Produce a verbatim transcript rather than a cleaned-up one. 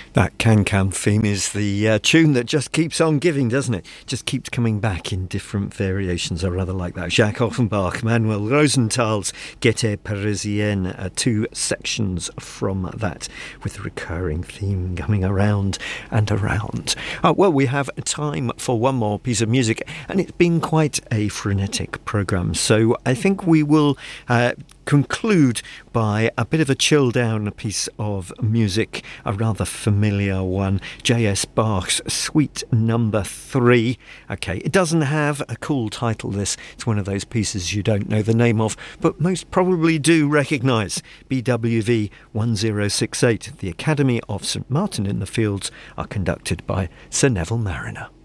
That Can-Can theme is the uh, tune that just keeps on giving, doesn't it? Just keeps coming back in different variations. I rather like that. Jacques Offenbach, Manuel Rosenthal's Gaieté Parisienne, uh, two sections from that with the recurring theme coming around and around. Uh, well, we have time for one more piece of music, and it's been quite a frenetic programme, so I think we will uh, conclude by a bit of a chill down piece of music, a rather familiar one, J S Bach's Suite Number Three. Okay, it doesn't have a cool title, this. It's one of those pieces you don't know the name of, but most probably do recognise. B W V one zero six eight. The Academy of St Martin in the Fields are conducted by Sir Neville Marriner.